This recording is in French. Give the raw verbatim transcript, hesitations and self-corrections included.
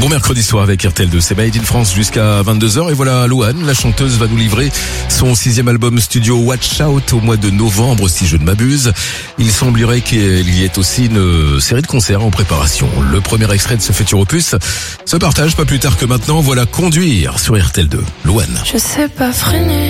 Bon mercredi soir avec R T L deux, c'est Made in France jusqu'à vingt-deux heures et voilà Louane, la chanteuse va nous livrer son sixième album studio Watch Out au mois de novembre si je ne m'abuse. Il semblerait qu'il y ait aussi une série de concerts en préparation. Le premier extrait de ce futur opus se partage pas plus tard que maintenant, voilà Conduire sur R T L deux. Louane. Je sais pas freiner.